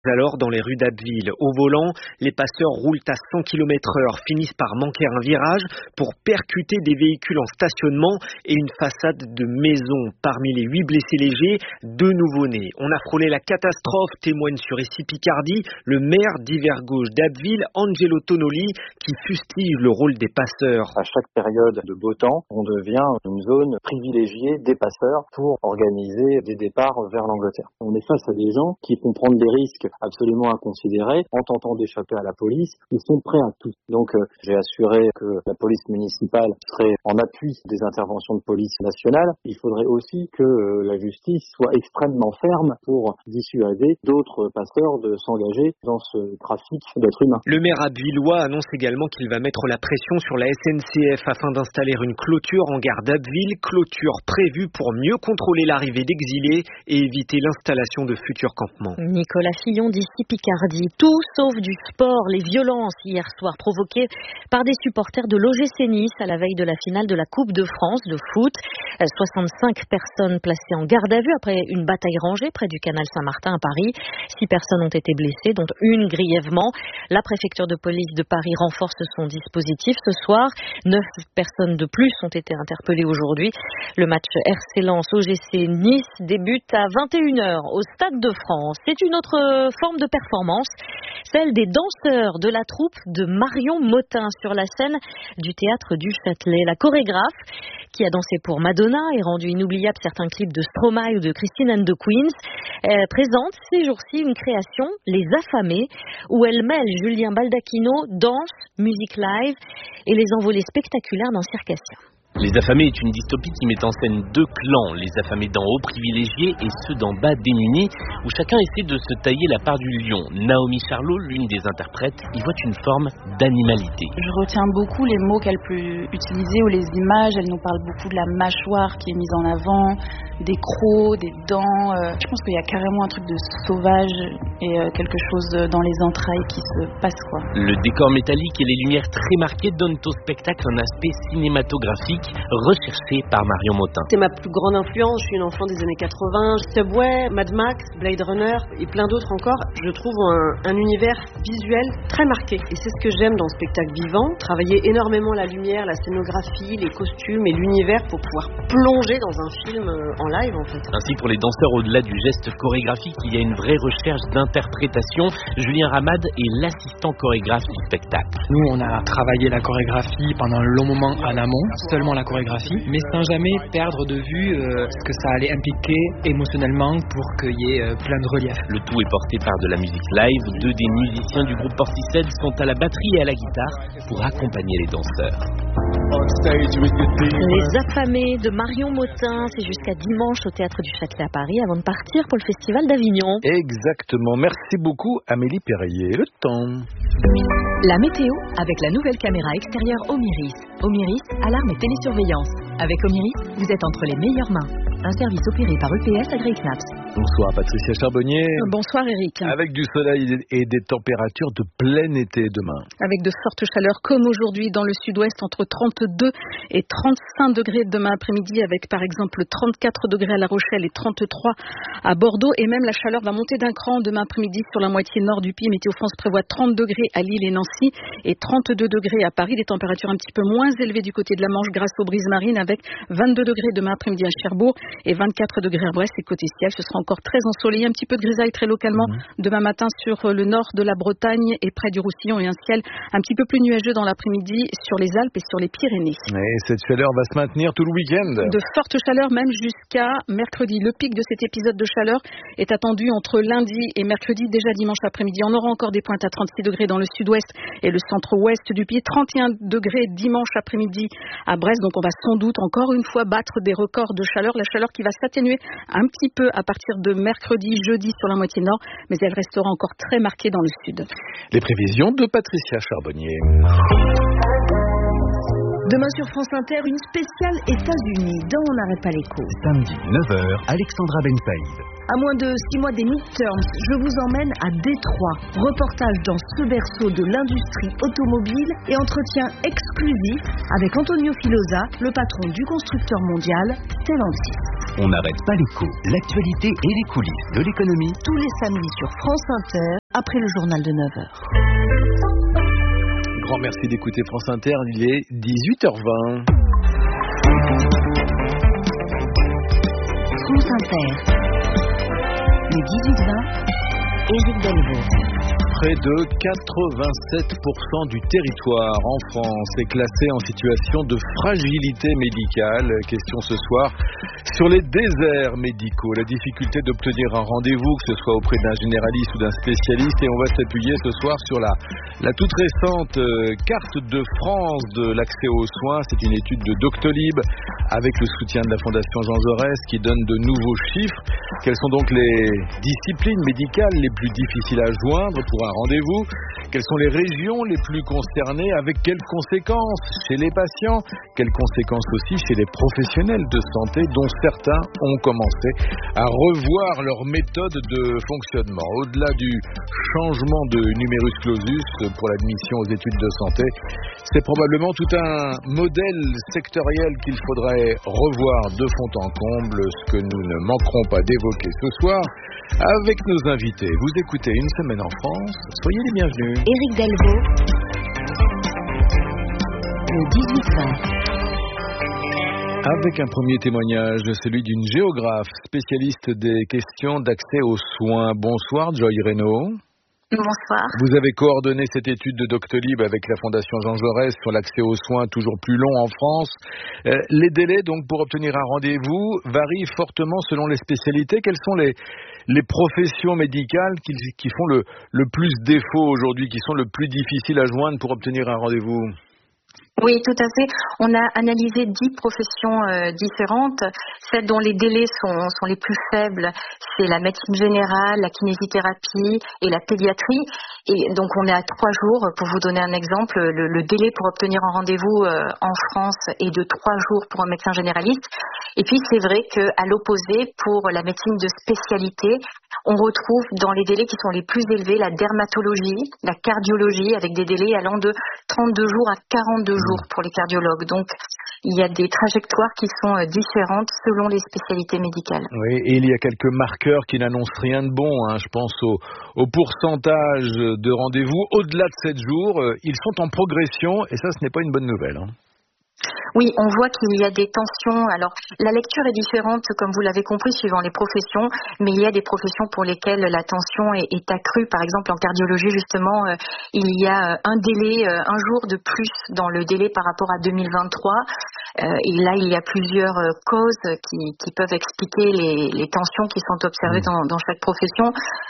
Alors, dans les rues d'Abbeville, au volant, les passeurs roulent à 100 km/h, finissent par manquer un virage pour percuter des véhicules en stationnement et une façade de maison. Parmi les 8 blessés légers, 2 nouveau-nés. On a frôlé la catastrophe, témoigne sur Ici Picardie le maire d'Hiver-Gauche d'Abbeville, Angelo Tonoli, qui fustige le rôle des passeurs. À chaque période de beau temps, on devient une zone privilégiée des passeurs pour organiser des départs vers l'Angleterre. On est face à des gens qui vont prendre des risques absolument inconsidérés en tentant d'échapper à la police. Ils sont prêts à tout. Donc j'ai assuré que la police municipale serait en appui des interventions de police nationale. Il faudrait aussi que la justice soit extrêmement ferme pour dissuader d'autres passeurs de s'engager dans ce trafic d'êtres humains. Le maire abbvillois annonce également qu'il va mettre la pression sur la SNCF afin d'installer une clôture en gare d'Abbeville, clôture prévue pour mieux contrôler l'arrivée d'exilés et éviter l'installation de futurs campements. Nicolas Fillon d'Ici Picardie. Tout sauf du sport. Les violences hier soir provoquées par des supporters de l'OGC Nice à la veille de la finale de la Coupe de France de foot. 65 personnes placées en garde à vue après une bataille rangée près du canal Saint-Martin à Paris. 6 personnes ont été blessées, dont une grièvement. La préfecture de police de Paris renforce son dispositif ce soir. 9 personnes de plus ont été interpellées aujourd'hui. Le match RC Lens OGC Nice débute à 21h au Stade de France. C'est une autre forme de performance, celle des danseurs de la troupe de Marion Motin sur la scène du théâtre du Châtelet. La chorégraphe qui a dansé pour Madonna et rendu inoubliable certains clips de Stromae ou de Christine and the Queens, présente ces jours-ci une création, Les Affamés, où elle mêle Julien Baldacchino, danse, musique live et les envolées spectaculaires d'un circassien. Les Affamés est une dystopie qui met en scène 2 clans, les affamés d'en haut privilégiés et ceux d'en bas démunis, où chacun essaie de se tailler la part du lion. Naomi Charlot, l'une des interprètes, y voit une forme d'animalité. Je retiens beaucoup les mots qu'elle peut utiliser ou les images. Elle nous parle beaucoup de la mâchoire qui est mise en avant, des crocs, des dents. Je pense qu'il y a carrément un truc de sauvage et quelque chose dans les entrailles qui se passe, quoi. Le décor métallique et les lumières très marquées donnent au spectacle un aspect cinématographique recherché par Marion Motin. C'est ma plus grande influence, je suis une enfant des années 80. Subway, Mad Max, Blade Runner et plein d'autres encore. Je trouve un univers visuel très marqué. Et c'est ce que j'aime dans le spectacle vivant. Travailler énormément la lumière, la scénographie, les costumes et l'univers pour pouvoir plonger dans un film en live en fait. Ainsi pour les danseurs, au-delà du geste chorégraphique, il y a une vraie recherche d'interprétation. Julien Ramad est l'assistant chorégraphe du spectacle. Nous on a travaillé la chorégraphie pendant un long moment en amont, seulement la chorégraphie, mais sans jamais perdre de vue ce que ça allait impliquer émotionnellement pour qu'il y ait plein de relief. Le tout est porté par de la musique live. 2 des musiciens du groupe Portishead sont à la batterie et à la guitare pour accompagner les danseurs. Les Affamés de Marion Motin, c'est jusqu'à dimanche au théâtre du Châtelet à Paris avant de partir pour le festival d'Avignon. Exactement, merci beaucoup Amélie Perrier. Le temps. La météo avec la nouvelle caméra extérieure Omiris. Omiris, alarme et télésurveillance. Avec Omiris, vous êtes entre les meilleures mains. Un service opéré par EPS AgriKnaps. Bonsoir Patricia Charbonnier. Bonsoir Eric. Avec du soleil et des températures de plein été demain. Avec de fortes chaleurs comme aujourd'hui dans le sud-ouest entre 32 et 35 degrés demain après-midi avec par exemple 34 degrés à La Rochelle et 33 à Bordeaux et même la chaleur va monter d'un cran demain après-midi sur la moitié nord du pays. Météo France prévoit 30 degrés à Lille et Nancy et 32 degrés à Paris. Des températures un petit peu moins élevées du côté de la Manche grâce aux brises marines avec 22 degrés demain après-midi à Cherbourg et 24 degrés à Brest et côté ciel. Ce sera encore très ensoleillé, un petit peu de grisaille très localement demain matin sur le nord de la Bretagne et près du Roussillon et un ciel un petit peu plus nuageux dans l'après-midi sur les Alpes et sur les Pyrénées. Et cette chaleur va se maintenir tout le week-end. De fortes chaleurs même jusqu'à mercredi. Le pic de cet épisode de chaleur est attendu entre lundi et mercredi. Déjà dimanche après-midi, on aura encore des pointes à 36 degrés dans le sud-ouest et le centre-ouest du pays. 31 degrés dimanche après-midi à Brest. Donc on va sans doute encore une fois battre des records de chaleur. La chaleur qui va s'atténuer un petit peu à partir de mercredi, jeudi sur la moitié nord, mais elle restera encore très marquée dans le sud. Les prévisions de Patricia Charbonnier. Demain sur France Inter, une spéciale États-Unis dans On n'arrête pas l'écho. Samedi 9h, Alexandra Ben Saïd. À moins de 6 mois des midterms, je vous emmène à Détroit. Reportage dans ce berceau de l'industrie automobile et entretien exclusif avec Antonio Filosa, le patron du constructeur mondial Stellantis. On n'arrête pas l'écho, l'actualité et les coulisses de l'économie. Tous les samedis sur France Inter, après le journal de 9h. Grand merci d'écouter France Inter, il est 18h20. France Inter, le 18-20, Éric Delvaux. Près de 87% du territoire en France est classé en situation de fragilité médicale. Question ce soir sur les déserts médicaux, la difficulté d'obtenir un rendez-vous, que ce soit auprès d'un généraliste ou d'un spécialiste. Et on va s'appuyer ce soir sur la toute récente carte de France de l'accès aux soins. C'est une étude de Doctolib avec le soutien de la Fondation Jean Jaurès qui donne de nouveaux chiffres. Quelles sont donc les disciplines médicales les plus difficiles à joindre pour un rendez-vous? Quelles sont les régions les plus concernées? Avec quelles conséquences chez les patients? Quelles conséquences aussi chez les professionnels de santé, dont certains ont commencé à revoir leur méthode de fonctionnement? Au-delà du changement de numerus clausus pour l'admission aux études de santé, c'est probablement tout un modèle sectoriel qu'il faudrait revoir de fond en comble, ce que nous ne manquerons pas d'évoquer ce soir avec nos invités. Vous écoutez Une semaine en France, soyez les bienvenus. Éric Delvaux, le 18-20. Avec un premier témoignage, celui d'une géographe spécialiste des questions d'accès aux soins. Bonsoir Joy Reynaud. Bonsoir. Vous avez coordonné cette étude de Doctolib avec la Fondation Jean Jaurès sur l'accès aux soins toujours plus long en France. Les délais donc pour obtenir un rendez-vous varient fortement selon les spécialités. Quelles sont les professions médicales qui font le plus défaut aujourd'hui, qui sont le plus difficiles à joindre pour obtenir un rendez-vous? Oui, tout à fait. On a analysé 10 professions différentes. Celles dont les délais sont les plus faibles, c'est la médecine générale, la kinésithérapie et la pédiatrie. Et donc, on est à 3 jours. Pour vous donner un exemple, le délai pour obtenir un rendez-vous en France est de 3 jours pour un médecin généraliste. Et puis, c'est vrai qu'à l'opposé, pour la médecine de spécialité, on retrouve dans les délais qui sont les plus élevés la dermatologie, la cardiologie, avec des délais allant de 32 jours à 42 jours pour les cardiologues. Donc, il y a des trajectoires qui sont différentes selon les spécialités médicales. Oui, et il y a quelques marqueurs qui n'annoncent rien de bon. Je pense au pourcentage de rendez-vous au-delà de 7 jours. Ils sont en progression et ça, ce n'est pas une bonne nouvelle. Oui, on voit qu'il y a des tensions. Alors, la lecture est différente, comme vous l'avez compris, suivant les professions, mais il y a des professions pour lesquelles la tension est accrue. Par exemple, en cardiologie, justement, il y a un délai, un jour de plus dans le délai par rapport à 2023. Et là, il y a plusieurs causes qui peuvent expliquer les tensions qui sont observées dans chaque profession.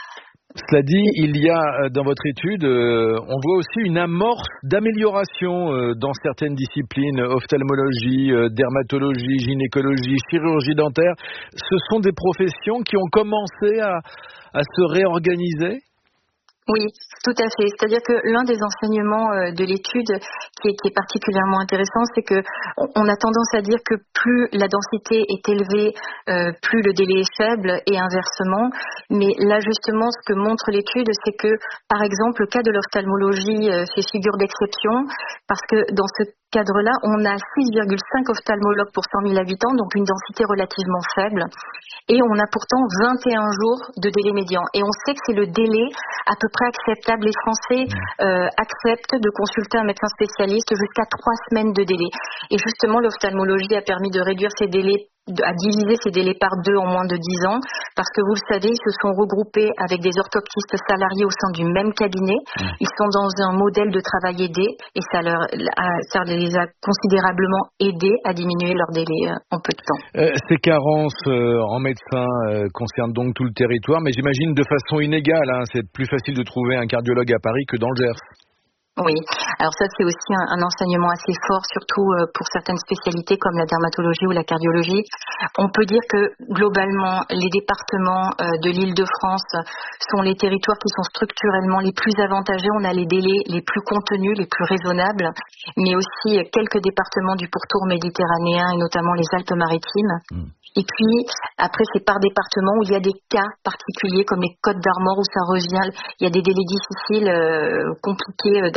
Cela dit, il y a dans votre étude, on voit aussi une amorce d'amélioration dans certaines disciplines, ophtalmologie, dermatologie, gynécologie, chirurgie dentaire. Ce sont des professions qui ont commencé à se réorganiser? Oui, tout à fait. C'est-à-dire que l'un des enseignements de l'étude qui est particulièrement intéressant, c'est que on a tendance à dire que plus la densité est élevée, plus le délai est faible et inversement. Mais là, justement, ce que montre l'étude, c'est que, par exemple, le cas de l'ophtalmologie fait figure d'exception parce que dans ce cadre-là, on a 6,5 ophtalmologues pour 100 000 habitants, donc une densité relativement faible. Et on a pourtant 21 jours de délai médian. Et on sait que c'est le délai à peu près acceptable. Les Français acceptent de consulter un médecin spécialiste jusqu'à 3 semaines de délai. Et justement, l'ophtalmologie a permis de réduire ces délais, à diviser ces délais par 2 en moins de 10 ans, parce que vous le savez, ils se sont regroupés avec des orthoptistes salariés au sein du même cabinet. Ils sont dans un modèle de travail aidé et ça les a considérablement aidés à diminuer leur délai en peu de temps. Ces carences en médecins concernent donc tout le territoire, mais j'imagine de façon inégale. C'est plus facile de trouver un cardiologue à Paris que dans le Gers. Oui, alors ça c'est aussi un enseignement assez fort, surtout pour certaines spécialités comme la dermatologie ou la cardiologie. On peut dire que globalement, les départements de l'Île-de-France sont les territoires qui sont structurellement les plus avantagés. On a les délais les plus contenus, les plus raisonnables, mais aussi quelques départements du pourtour méditerranéen et notamment les Alpes-Maritimes. Et puis, après, c'est par département où il y a des cas particuliers, comme les Côtes d'Armor, où ça revient, il y a des délais difficiles, compliqués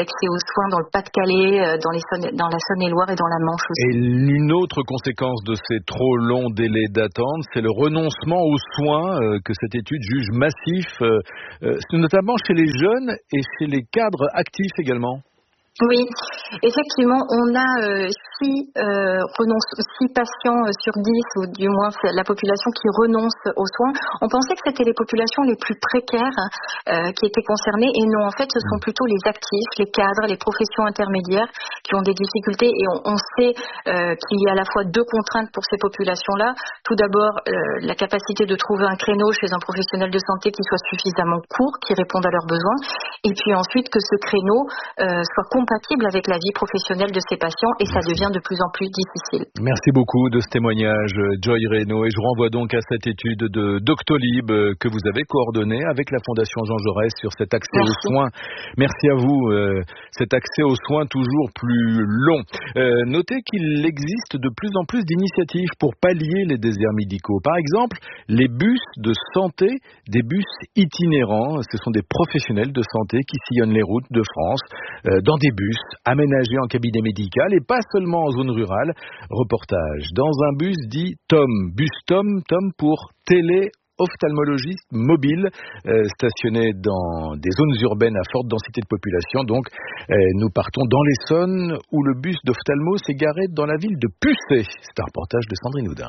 d'accès aux soins dans le Pas-de-Calais, dans la Saône-et-Loire et dans la Manche aussi. Et une autre conséquence de ces trop longs délais d'attente, c'est le renoncement aux soins que cette étude juge massif, notamment chez les jeunes et chez les cadres actifs également. Oui, effectivement, on a 6 patients sur 10, ou du moins la population qui renonce aux soins. On pensait que c'était les populations les plus précaires qui étaient concernées, et non, en fait, ce sont plutôt les actifs, les cadres, les professions intermédiaires qui ont des difficultés, et on sait qu'il y a à la fois 2 contraintes pour ces populations-là. Tout d'abord, la capacité de trouver un créneau chez un professionnel de santé qui soit suffisamment court, qui réponde à leurs besoins, et puis ensuite que ce créneau soit compatible avec la vie professionnelle de ces patients, et ça devient de plus en plus difficile. Merci beaucoup de ce témoignage, Joy Reynaud, et je renvoie donc à cette étude de Doctolib que vous avez coordonnée avec la Fondation Jean Jaurès sur cet accès aux soins. Merci à vous. Cet accès aux soins toujours plus long. Notez qu'il existe de plus en plus d'initiatives pour pallier les déserts médicaux. Par exemple, les bus de santé, des bus itinérants. Ce sont des professionnels de santé qui sillonnent les routes de France dans des bus aménagés en cabinet médical et pas seulement en zone rurale. Reportage dans un bus dit TOM. Bus TOM pour télé-ophtalmologiste mobile, stationné dans des zones urbaines à forte densité de population. Donc, nous partons dans l'Essonne où le bus d'ophtalmo s'est garé dans la ville de Pucé. C'est un reportage de Sandrine Houdin.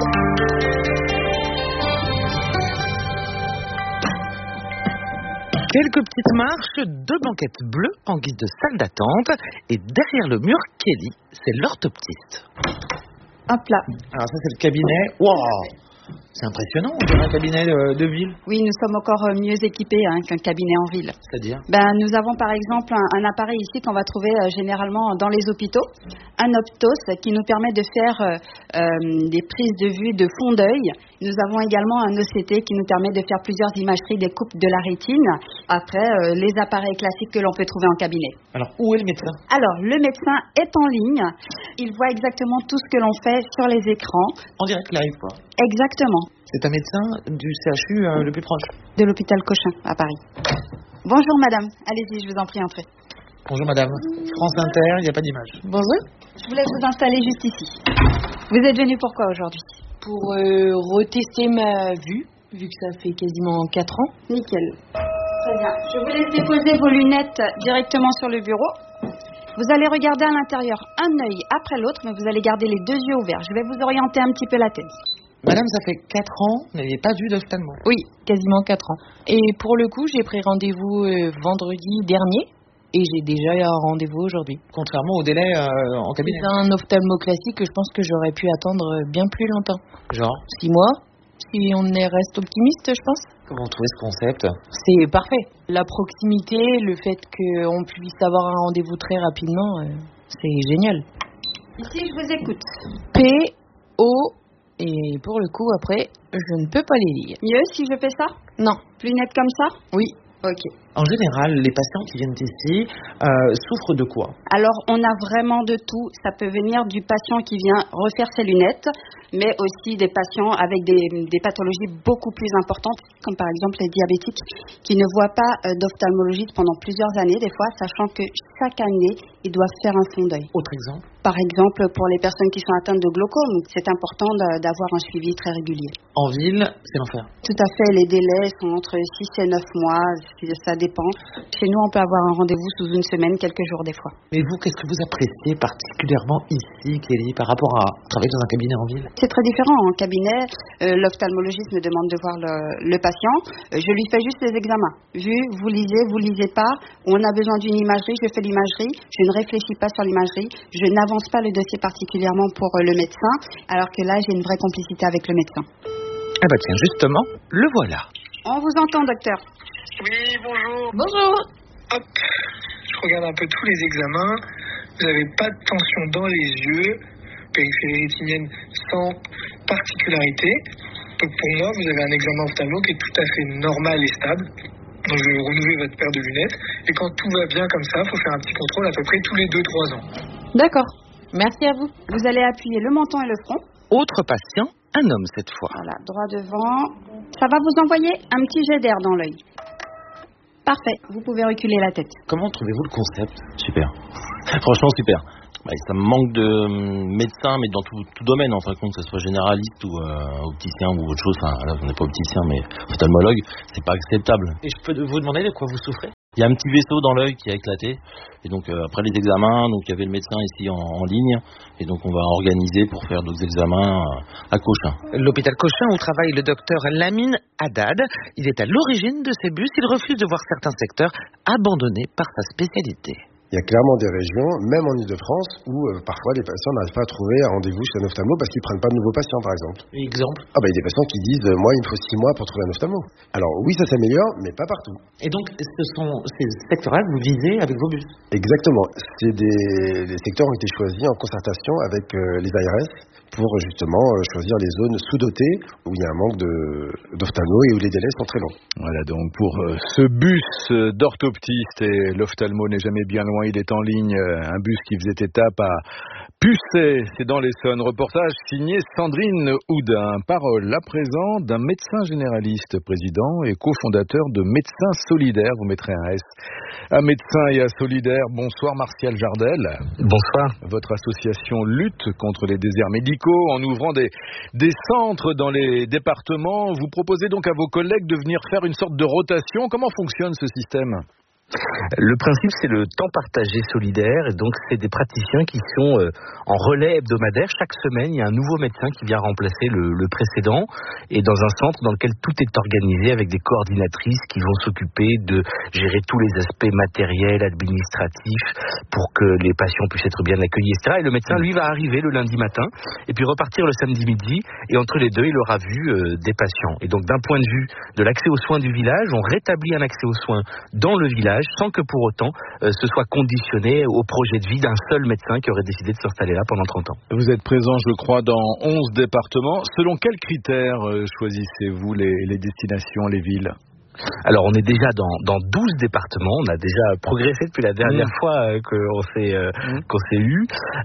Quelques petites marches, 2 banquettes bleues en guise de salle d'attente, et derrière le mur, Kelly, c'est l'orthoptiste. Hop là. Alors ça c'est le cabinet. Wow. C'est impressionnant, on dirait un cabinet de ville. Oui, nous sommes encore mieux équipés qu'un cabinet en ville. C'est-à-dire ? Nous avons par exemple un appareil ici qu'on va trouver généralement dans les hôpitaux, un Optos qui nous permet de faire des prises de vue de fond d'œil. Nous avons également un OCT qui nous permet de faire plusieurs imageries des coupes de la rétine. Après, les appareils classiques que l'on peut trouver en cabinet. Alors, où est le médecin ? Alors, le médecin est en ligne. Il voit exactement tout ce que l'on fait sur les écrans. En direct live, quoi. Exactement. C'est un médecin du CHU le plus proche. De l'hôpital Cochin, à Paris. Bonjour madame, allez-y, je vous en prie, entrez. Bonjour madame, France Inter, il n'y a pas d'image. Bonjour. Je vous laisse vous installer juste ici. Vous êtes venu pourquoi aujourd'hui ? Pour retester ma vue, vu que ça fait quasiment 4 ans. Nickel. Très bien. Je vous laisse déposer vos lunettes directement sur le bureau. Vous allez regarder à l'intérieur un œil après l'autre, mais vous allez garder les 2 yeux ouverts. Je vais vous orienter un petit peu la tête. Madame, ça fait 4 ans, vous n'avez pas vu d'ophtalmo. Oui, quasiment 4 ans. Et pour le coup, j'ai pris rendez-vous vendredi dernier et j'ai déjà eu un rendez-vous aujourd'hui. Contrairement au délai en cabinet. C'est un ophtalmo classique que je pense que j'aurais pu attendre bien plus longtemps. Genre 6 mois, si on reste optimiste, je pense. Comment vous trouvez ce concept ? C'est parfait. La proximité, le fait qu'on puisse avoir un rendez-vous très rapidement, c'est génial. Ici, je vous écoute. P-O... Et pour le coup, après, je ne peux pas les lire. Mieux si je fais ça ? Non. Plus net comme ça ? Oui. Ok. En général, les patients qui viennent ici souffrent de quoi ? Alors, on a vraiment de tout. Ça peut venir du patient qui vient refaire ses lunettes, mais aussi des patients avec des pathologies beaucoup plus importantes, comme par exemple les diabétiques, qui ne voient pas d'ophtalmologiste pendant plusieurs années, des fois, sachant que chaque année, ils doivent faire un fond d'œil. Autre exemple ? Par exemple, pour les personnes qui sont atteintes de glaucome, c'est important d'avoir un suivi très régulier. En ville, c'est l'enfer. Tout à fait, les délais sont entre 6 et 9 mois, ça dépend. Chez nous, on peut avoir un rendez-vous sous une semaine, quelques jours des fois. Mais vous, qu'est-ce que vous appréciez particulièrement ici, Kelly, par rapport à travailler dans un cabinet en ville ? C'est très différent. En cabinet, l'ophtalmologiste me demande de voir le patient. Je lui fais juste les examens. Vue, vous lisez pas. On a besoin d'une imagerie, je fais l'imagerie. Je ne réfléchis pas sur l'imagerie. Je n'avance pas le dossier particulièrement pour le médecin, alors que là, j'ai une vraie complicité avec le médecin. Ah bah tiens, justement, le voilà. On vous entend, docteur. Oui, bonjour. Bonjour. Hop, je regarde un peu tous les examens. Vous n'avez pas de tension dans les yeux, périphérie rétinienne sans particularité. Donc pour moi, vous avez un examen ophtalmo qui est tout à fait normal et stable. Donc je vais renouveler votre paire de lunettes. Et quand tout va bien comme ça, il faut faire un petit contrôle à peu près tous les 2-3 ans. D'accord. Merci à vous. Vous allez appuyer le menton et le front. Autre patient, un homme cette fois. Voilà, droit devant. Ça va vous envoyer un petit jet d'air dans l'œil. Parfait, vous pouvez reculer la tête. Comment trouvez-vous le concept? Super. Franchement, super. Ça me manque de médecins, mais dans tout domaine, en fin de compte, que ce soit généraliste ou opticien ou autre chose. Enfin, là, on n'est pas opticien, mais ophtalmologue, c'est pas acceptable. Et je peux vous demander de quoi vous souffrez? Il y a un petit vaisseau dans l'œil qui a éclaté, et donc après les examens, donc il y avait le médecin ici en ligne, et donc on va organiser pour faire d'autres examens à Cochin. L'hôpital Cochin où travaille le docteur Lamine Haddad, il est à l'origine de ces bus, il refuse de voir certains secteurs abandonnés par sa spécialité. Il y a clairement des régions, même en Ile-de-France, où parfois les patients n'arrivent pas à trouver un rendez-vous chez un ophtalmo parce qu'ils ne prennent pas de nouveaux patients, par exemple. Exemple? Il y a des patients qui disent moi, il me faut 6 mois pour trouver un ophtalmo. Alors oui, ça s'améliore, mais pas partout. Et donc, ce sont ces secteurs-là que vous visez avec vos bus? Exactement. Les secteurs ont été choisis en concertation avec les ARS pour justement choisir les zones sous-dotées où il y a un manque d'ophtalmo et où les délais sont très longs. Voilà donc pour ce bus d'orthoptiste, et l'ophtalmo n'est jamais bien loin, il est en ligne, un bus qui faisait étape à Pucet, c'est dans l'Essonne. Reportage signé Sandrine Houdin. Parole à présent d'un médecin généraliste, président et cofondateur de Médecins Solidaires. Vous mettrez un S à médecin et à solidaire. Bonsoir Martial Jardel. Bonsoir. Votre association lutte contre les déserts médicaux en ouvrant des centres dans les départements. Vous proposez donc à vos collègues de venir faire une sorte de rotation. Comment fonctionne ce système ? Le principe, c'est le temps partagé solidaire, et donc c'est des praticiens qui sont en relais hebdomadaire. Chaque semaine, il y a un nouveau médecin qui vient remplacer le précédent, et dans un centre dans lequel tout est organisé avec des coordinatrices qui vont s'occuper de gérer tous les aspects matériels, administratifs, pour que les patients puissent être bien accueillis, etc. Et le médecin, lui, va arriver le lundi matin, et puis repartir le samedi midi, et entre les deux, il aura vu des patients. Et donc, d'un point de vue de l'accès aux soins du village, on rétablit un accès aux soins dans le village, sans que pour autant ce soit conditionné au projet de vie d'un seul médecin qui aurait décidé de s'installer là pendant 30 ans. Vous êtes présent, je crois, dans 11 départements. Selon quels critères choisissez-vous les destinations, les villes ? Alors on est déjà dans 12 départements, on a déjà progressé depuis la dernière fois qu'on s'est eu.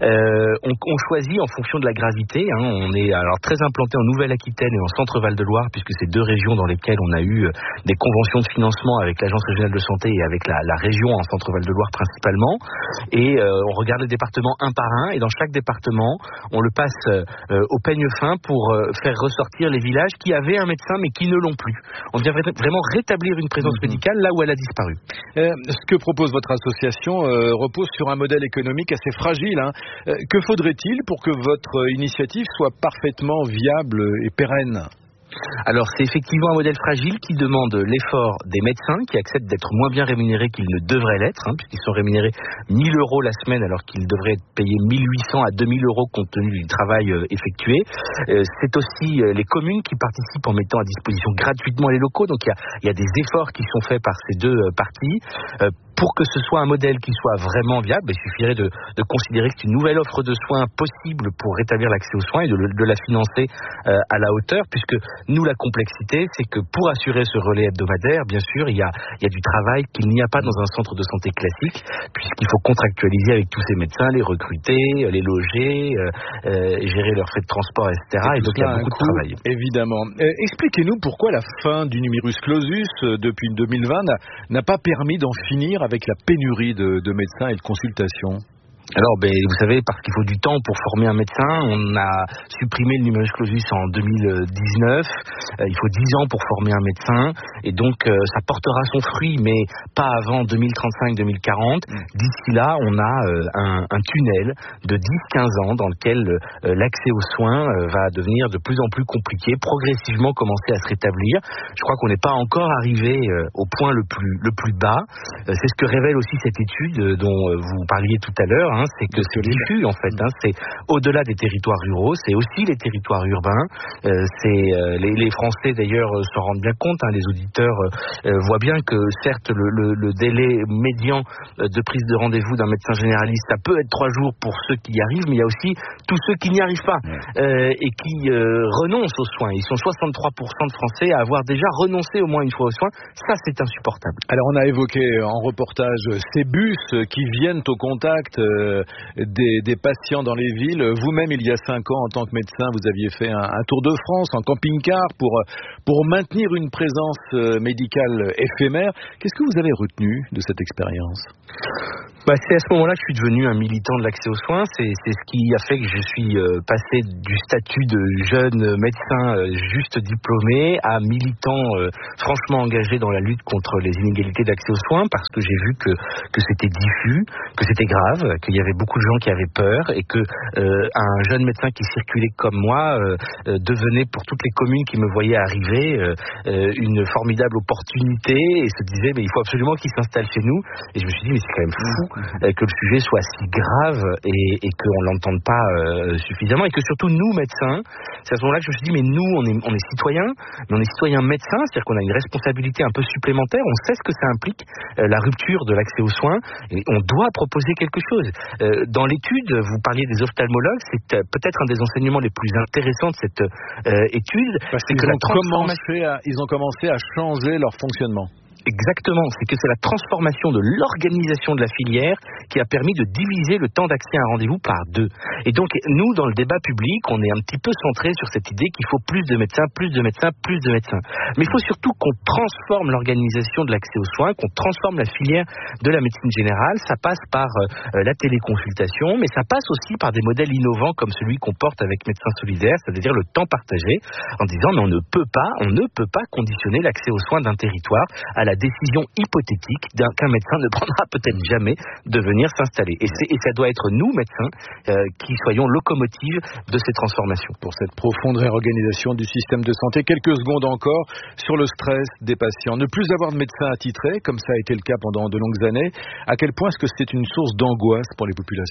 On choisit en fonction de la gravité, on est alors très implanté en Nouvelle-Aquitaine et en Centre-Val de Loire, puisque c'est deux régions dans lesquelles on a eu des conventions de financement avec l'Agence régionale de santé et avec la région en Centre-Val de Loire principalement. Et on regarde les départements un par un, et dans chaque département, on le passe au peigne fin pour faire ressortir les villages qui avaient un médecin mais qui ne l'ont plus. On vient vraiment rétablir une présence médicale là où elle a disparu. Ce que propose votre association repose sur un modèle économique assez fragile. Que faudrait-il pour que votre initiative soit parfaitement viable et pérenne ? Alors c'est effectivement un modèle fragile qui demande l'effort des médecins qui acceptent d'être moins bien rémunérés qu'ils ne devraient l'être, puisqu'ils sont rémunérés 1 000 € la semaine alors qu'ils devraient être payés 1 800 à 2 000 € compte tenu du travail effectué. C'est aussi les communes qui participent en mettant à disposition gratuitement les locaux, donc il y a des efforts qui sont faits par ces deux parties. Pour que ce soit un modèle qui soit vraiment viable, il suffirait de considérer que c'est une nouvelle offre de soins possible pour rétablir l'accès aux soins et de la financer à la hauteur, puisque nous, la complexité, c'est que pour assurer ce relais hebdomadaire, bien sûr, il y a du travail qu'il n'y a pas dans un centre de santé classique, puisqu'il faut contractualiser avec tous ces médecins, les recruter, les loger, gérer leurs frais de transport, etc. Et donc il y a beaucoup de travail. Évidemment. Expliquez-nous pourquoi la fin du numerus clausus depuis 2020 n'a pas permis d'en finir avec la pénurie de médecins et de consultations. Alors, vous savez, parce qu'il faut du temps pour former un médecin, on a supprimé le numerus clausus en 2019. Il faut 10 ans pour former un médecin, et donc ça portera son fruit, mais pas avant 2035-2040. D'ici là, on a un tunnel de 10-15 ans dans lequel l'accès aux soins va devenir de plus en plus compliqué, progressivement commencer à se rétablir. Je crois qu'on n'est pas encore arrivé au point le plus bas. C'est ce que révèle aussi cette étude dont vous parliez tout à l'heure. C'est que c'est diffus en fait. C'est au-delà des territoires ruraux, c'est aussi les territoires urbains. Les Français d'ailleurs s'en rendent bien compte. Les auditeurs voient bien que certes le délai médian de prise de rendez-vous d'un médecin généraliste, ça peut être 3 jours pour ceux qui y arrivent, mais il y a aussi tous ceux qui n'y arrivent pas et qui renoncent aux soins. Ils sont 63% de Français à avoir déjà renoncé au moins une fois aux soins. Ça, c'est insupportable. Alors on a évoqué en reportage ces bus qui viennent au contact des patients dans les villes. Vous-même, il y a 5 ans, en tant que médecin, vous aviez fait un tour de France en camping-car pour maintenir une présence médicale éphémère. Qu'est-ce que vous avez retenu de cette expérience ? C'est à ce moment-là que je suis devenu un militant de l'accès aux soins. C'est ce qui a fait que je suis passé du statut de jeune médecin juste diplômé à militant franchement engagé dans la lutte contre les inégalités d'accès aux soins, parce que j'ai vu que c'était diffus, que c'était grave, qu'il y avait beaucoup de gens qui avaient peur et que un jeune médecin qui circulait comme moi devenait pour toutes les communes qui me voyaient arriver une formidable opportunité et se disait mais il faut absolument qu'il s'installe chez nous. Et je me suis dit mais c'est quand même fou que le sujet soit si grave et qu'on l'entende pas suffisamment, et que surtout nous médecins, c'est à ce moment-là que je me suis dit mais nous on est citoyens, mais on est citoyens médecins, c'est-à-dire qu'on a une responsabilité un peu supplémentaire, on sait ce que ça implique, la rupture de l'accès aux soins, et on doit proposer quelque chose. Dans l'étude, vous parliez des ophtalmologues, c'est peut-être un des enseignements les plus intéressants de cette étude, c'est que ils ont commencé à changer leur fonctionnement. Exactement, c'est que c'est la transformation de l'organisation de la filière qui a permis de diviser le temps d'accès à un rendez-vous par 2. Et donc, nous, dans le débat public, on est un petit peu centré sur cette idée qu'il faut plus de médecins, plus de médecins, plus de médecins. Mais il faut surtout qu'on transforme l'organisation de l'accès aux soins, qu'on transforme la filière de la médecine générale. Ça passe par la téléconsultation, mais ça passe aussi par des modèles innovants comme celui qu'on porte avec Médecins Solidaires, c'est-à-dire le temps partagé, en disant mais on ne peut pas conditionner l'accès aux soins d'un territoire à la décision hypothétique qu'un médecin ne prendra peut-être jamais de venir s'installer. Et ça doit être nous, médecins, qui soyons locomotives de ces transformations. Pour cette profonde réorganisation du système de santé, quelques secondes encore sur le stress des patients. Ne plus avoir de médecin attitré, comme ça a été le cas pendant de longues années, à quel point est-ce que c'est une source d'angoisse pour les populations ?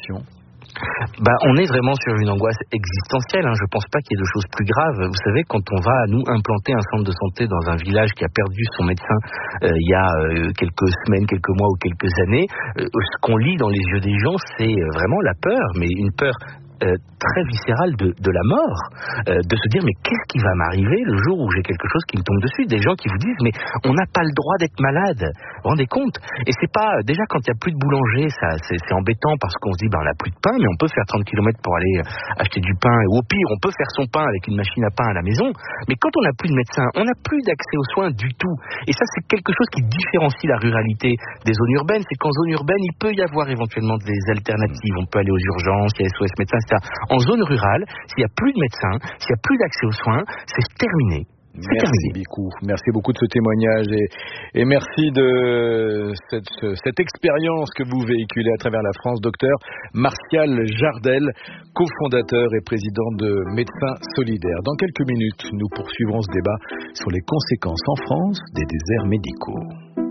On est vraiment sur une angoisse existentielle. Je pense pas qu'il y ait de choses plus graves. Vous savez, quand on va nous implanter un centre de santé dans un village qui a perdu son médecin il y a quelques semaines, quelques mois ou quelques années, ce qu'on lit dans les yeux des gens, c'est vraiment la peur, mais une peur très viscérale de la mort, de se dire mais qu'est-ce qui va m'arriver le jour où j'ai quelque chose qui me tombe dessus. Des gens qui vous disent mais on n'a pas le droit d'être malade, vous vous rendez compte? Et c'est pas, déjà quand il n'y a plus de boulanger, ça c'est embêtant parce qu'on se dit on n'a plus de pain, mais on peut faire 30 km pour aller acheter du pain, ou au pire on peut faire son pain avec une machine à pain à la maison. Mais quand on n'a plus de médecin, on n'a plus d'accès aux soins du tout. Et ça c'est quelque chose qui différencie la ruralité des zones urbaines. C'est qu'en zone urbaine il peut y avoir éventuellement des alternatives, on peut aller aux urgences, il y a SOS médecins, etc. En zone rurale, s'il n'y a plus de médecins, s'il n'y a plus d'accès aux soins, c'est terminé. Merci beaucoup de ce témoignage et merci de cette expérience que vous véhiculez à travers la France. Docteur Martial Jardel, cofondateur et président de Médecins Solidaires. Dans quelques minutes, nous poursuivrons ce débat sur les conséquences en France des déserts médicaux.